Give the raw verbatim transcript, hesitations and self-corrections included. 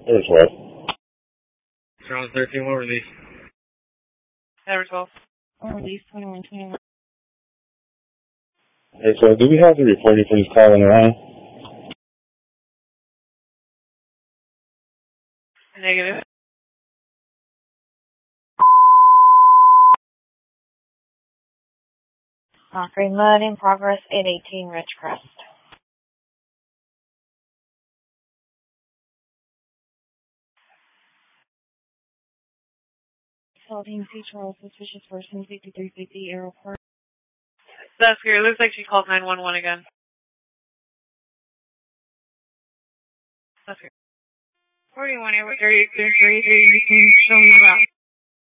There's twelve. Charles thirteen, what release? Number twelve. Release twenty-one twenty-one. Hey, so do we have the reporting for this call on the line? Negative. Offering mud in progress at eighteen Ridgecrest. Holding C. Charles, suspicious person, fifty-three fifty airport. That's good. It looks like she called nine one one again. That's good. forty-one, airport, thirty-three, thirty-three, show me about.